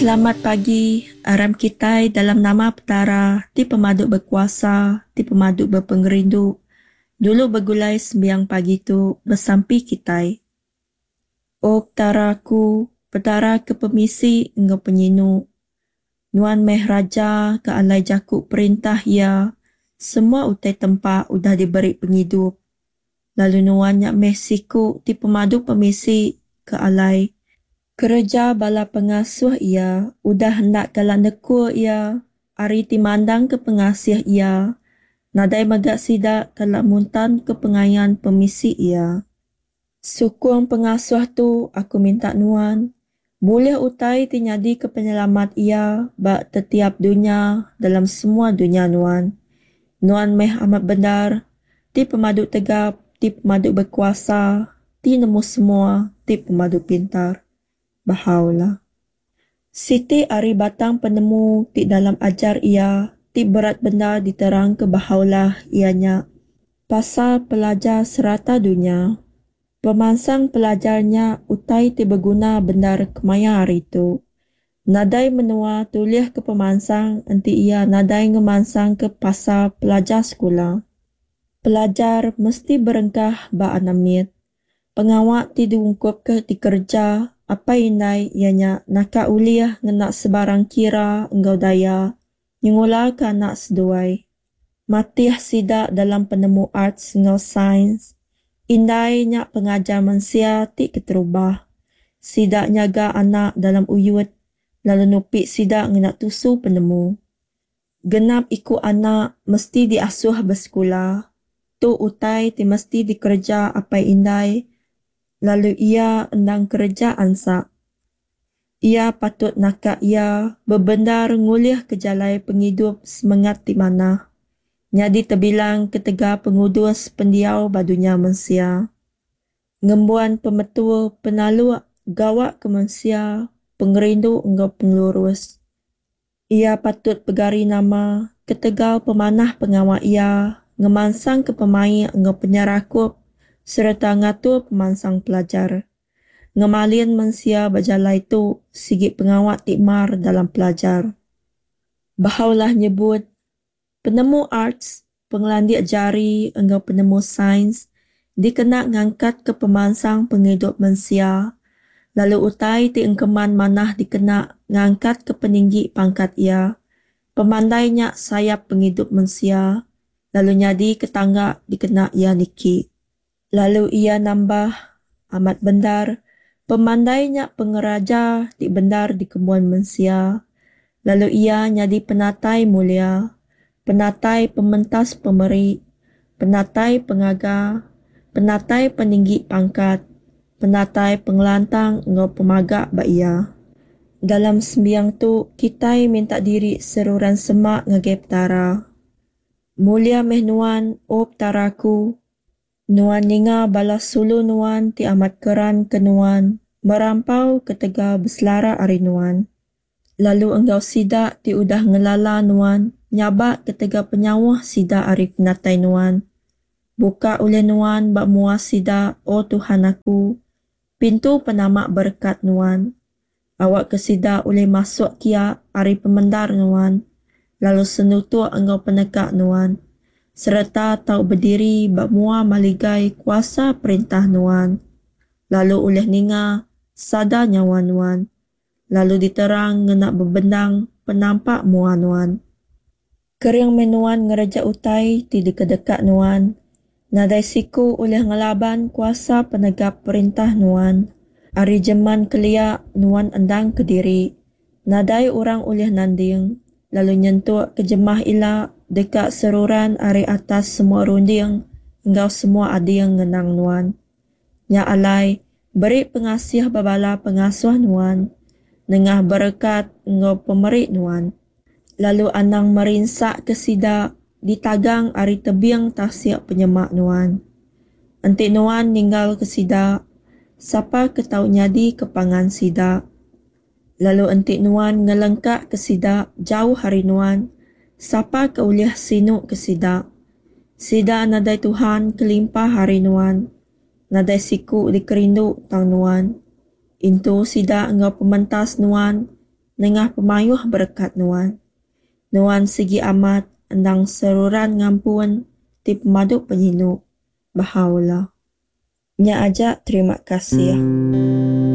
Selamat pagi, aram kitai dalam nama petara, ti pemaduk berkuasa, ti pemaduk berpengerindu. Dulu bergulai sembiang pagi tu bersampi kitai. O petaraku, petara ke pemisi engkau penyinu. Nuan meh raja ke alai jakuk perintah ya, semua utai tempat udah diberi penghidup. Lalu nuan nyak meh siku ti pemaduk pemisi ke alai. Kerja bala pengasuh ia, udah hendak galak nekur ia, ari timandang ke pengasih ia, nadai magak sidak kalak muntan ke pengayan pemisi ia. Sukung pengasuh tu aku minta nuan, boleh utai tinyadi ke penyelamat ia, bak tetiap dunia dalam semua dunia nuan. Nuan meh amat benar, ti pemaduk tegap, ti pemaduk berkuasa, ti nemu semua, ti pemaduk pintar. Bahaulah. Siti ari batang penemu ti dalam ajar ia, ti berat benda diterang ke bahaulah ianya. Pasal pelajar serata dunia, pemansang pelajarnya utai ti berguna benar kemaya hari tu. Nadai menua tuliah ke pemansang, enti ia nadai ngemansang ke pasal pelajar sekolah. Pelajar mesti berengkah ba anamit. Pengawak ti diungkup ke di kerja, apa indai ianya nak uliah ngenak sebarang kira enggau daya, nyengula ke anak seduai. Matih sidak dalam penemu arts engau sains, indai nyak pengajar manusia ti keterubah. Sidak nyaga anak dalam uyut, lalu nupik sidak ngenak tusu penemu. Genap ikut anak mesti diasuh bersekolah, tu utai ti mesti dikerja apa indai, lalu ia endang kerja ansak. Ia patut nakak ia berbendar nguliah kejalai penghidup semangat di mana. Nyadi terbilang ketega pengudus pendiau badunya manusia. Ngembuan pemetua penalu gawak ke manusia, pengerindu engkau pengurus. Ia patut pegari nama ketegal pemanah pengawak ia, ngemansang ke pemain engkau penyarakup, serta ngatur pemansang pelajar. Ngemalin manusia berjalai tu sigit pengawat tikmar dalam pelajar. Bahaulah nyebut, penemu arts, pengelandik jari, engkau penemu sains, dikenak ngangkat ke pemansang penghidup manusia. Lalu utai ti engkeman manah dikenak ngangkat ke peninggi pangkat ia. Pemandainya sayap penghidup manusia. Lalu nyadi ketangga dikenak ia niki. Lalu ia nambah amat bendar, pemandainya pengeraja di bendar di kemuan manusia. Lalu ia nyadi penatai mulia, penatai pementas pemeri, penatai pengaga, penatai peninggi pangkat, penatai pengelantang engau pemagak ba ia. Dalam sembiang tu, kita minta diri seruran semak ngagai petara. Mulia meh nuan, o petaraku, nuan ninga balas sulu nuan ti amat keran ke nuan, merampau ketega berselara ari nuan. Lalu engkau sidak ti udah ngelala nuan, nyabak ketega penyawah sidak ari penatai nuan. Buka oleh nuan bak muas sidak, o Tuhan aku, pintu penamak berkat nuan. Awak kesidak oleh masuk kia ari pemendar nuan, lalu senutur engkau penekak nuan. Serta tahu berdiri bak mua maligai kuasa perintah nuan. Lalu oleh ninga sada nyawa nuan. Lalu diterang ngenak berbendang penampak mua nuan. Kering menuan ngereja utai ti dekat-dekat nuan. Nadai siku oleh ngelaban kuasa penegak perintah nuan. Ari jeman kelia nuan endang kediri. Nadai orang oleh nanding. Lalu nyentuh ke jemah ila dekat seruran ari atas semua runding. Engkau semua ading ngenang nuan. Nya alai, beri pengasih babala pengasuh nuan. Nengah berkat engkau pemeri nuan. Lalu anang merinsak ke sidak ditagang ari tebiang tasiak penyemak nuan. Antik nuan ninggal ke sidak. Siapa ke tahu nyadi kepangan sidak. Lalu entik nuan ngelengkak ke sidak jauh hari nuan. Siapa ke uliah sinuk ke sidak. Sidak nadai Tuhan kelimpah hari nuan. Nadai siku dikerindu tang nuan. Intu sidak engkau pementas nuan. nengah pemayuh berkat nuan. Nuan segi amat endang seruran ngampun ti pemaduk penyinu. Bahaula. Nya aja terima kasih.